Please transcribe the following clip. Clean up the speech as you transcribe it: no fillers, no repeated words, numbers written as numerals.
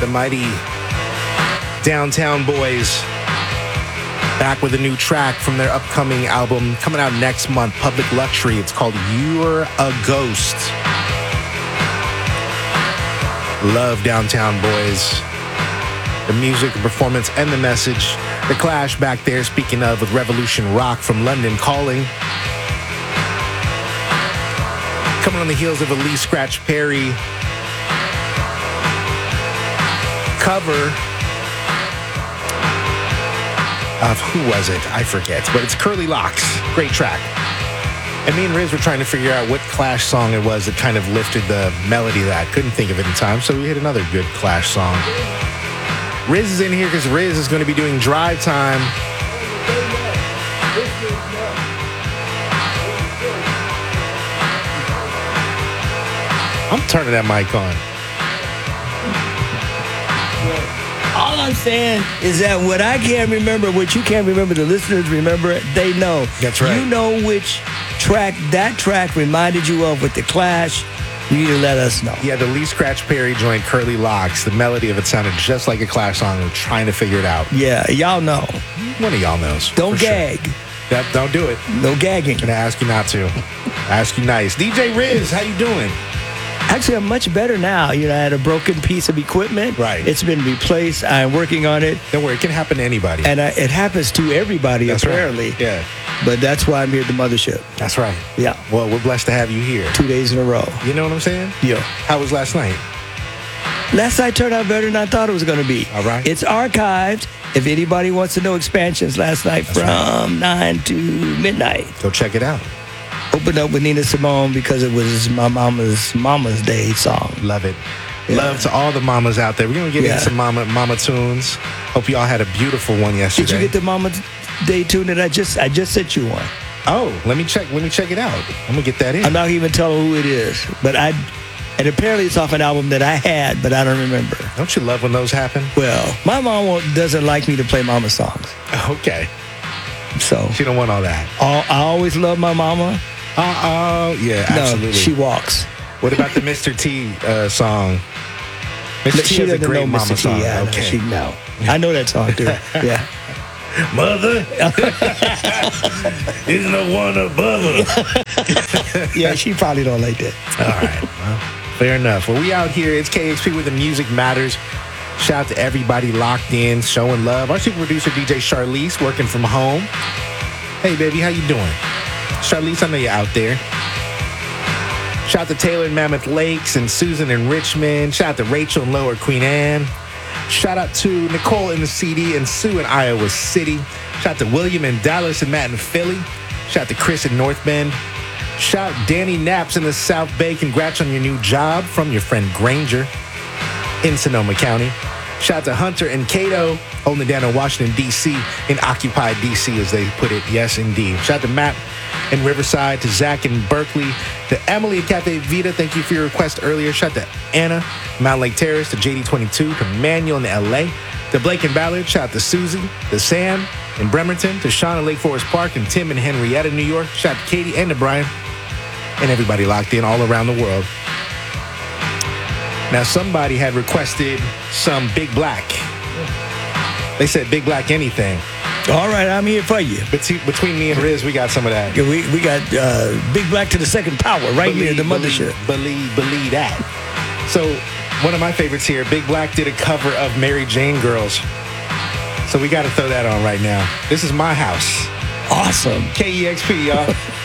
The mighty Downtown Boys. Back with a new track from their upcoming album coming out next month, Public Luxury. It's called You're a Ghost. Love Downtown Boys. The music, the performance, and the message. The Clash back there, speaking of, with Revolution Rock from London Calling. Coming on the heels of a Lee Scratch Perry cover of, who was it? I forget, but it's Curly Locks. Great track. And me and Riz were trying to figure out what Clash song it was that kind of lifted the melody of that. Couldn't think of it in time, so we hit another good Clash song. Riz is in here because Riz is going to be doing Drive Time. I'm turning that mic on. All I'm saying is that what I can't remember, what you can't remember, the listeners remember it, they know. That's right. You know which track that track reminded you of with the Clash. You need to let us know. Yeah, the Lee Scratch Perry joint, Curly Locks. The melody of it sounded just like a Clash song. We're trying to figure it out. Yeah, y'all know. One of y'all knows. Don't gag. Sure. Yep, don't do it. No gagging. I'm going to ask you not to. Ask you nice. DJ Riz, how you doing? Actually, I'm much better now. You know, I had a broken piece of equipment. Right. It's been replaced. I'm working on it. Don't worry, it can happen to anybody. And it happens to everybody, that's apparently. Right. Yeah. But that's why I'm here at the mothership. That's right. Yeah. Well, we're blessed to have you here. 2 days in a row. You know what I'm saying? Yeah. How was last night? Last night turned out better than I thought it was going to be. All right. It's archived. If anybody wants to know expansions last night from 9 to midnight. Go check it out. Opened up with Nina Simone because it was my Mama's Day song. Love it. Yeah. Love to all the mamas out there. We're going to get into some mama tunes. Hope you all had a beautiful one yesterday. Did you get the Mama's Day tune that I just sent you one? Oh, let me check it out. I'm going to get that in. I'm not even telling who it is, but and apparently it's off an album that I had, but I don't remember. Don't you love when those happen? Well, my mom doesn't like me to play mama songs. Okay. So she don't want all that. I always love my mama. Yeah, absolutely. No, she walks. What about the Mr. T song? Mr. T She is a doesn't great know mama Mr. T. song. Yeah, Okay. no. I know that song too. Yeah. Mother is no one above her. Yeah, she probably don't like that. All right. Well, fair enough. Well, we out here. It's KXP where the music matters. Shout out to everybody locked in, showing love. Our super producer, DJ Charlize, working from home. Hey, baby, how you doing? Charlize, I know you're out there. Shout out to Taylor in Mammoth Lakes and Susan in Richmond. Shout out to Rachel in Lower Queen Anne. Shout out to Nicole in the CD and Sue in Iowa City. Shout out to William in Dallas and Matt in Philly. Shout out to Chris in North Bend. Shout out Danny Knaps in the South Bay. Congrats on your new job from your friend Granger in Sonoma County. Shout out to Hunter and Cato holding it down in Washington, D.C. in Occupy D.C. as they put it. Yes, indeed. Shout out to Matt in Riverside, to Zach in Berkeley, to Emily at Cafe Vita. Thank you for your request earlier. Shout out to Anna, Mount Lake Terrace, to JD22, to Manuel in L.A., to Blake and Ballard. Shout out to Susie, to Sam in Bremerton, to Sean in Lake Forest Park, and Tim in Henrietta, New York. Shout out to Katie and to Brian and everybody locked in all around the world. Now, somebody had requested some Big Black. They said Big Black anything. All right, I'm here for you. Between me and Riz, we got some of that. Yeah, we got Big Black to the second power right here at the mothership. Believe that. So, one of my favorites here, Big Black did a cover of Mary Jane Girls. So we got to throw that on right now. This is My House. Awesome. KEXP, y'all.